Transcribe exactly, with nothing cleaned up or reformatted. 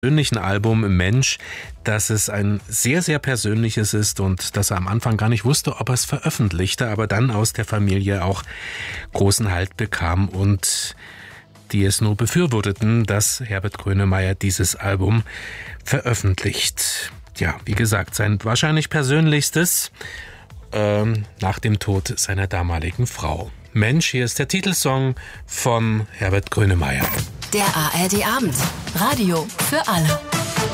persönlichen Album Mensch, dass es ein sehr, sehr persönliches ist und dass er am Anfang gar nicht wusste, ob er es veröffentlichte, aber dann aus der Familie auch großen Halt bekam und die es nur befürworteten, dass Herbert Grönemeyer dieses Album veröffentlicht. Ja, wie gesagt, sein wahrscheinlich persönlichstes ähm, nach dem Tod seiner damaligen Frau. Mensch, hier ist der Titelsong von Herbert Grönemeyer. Der A R D Abend. Radio für alle.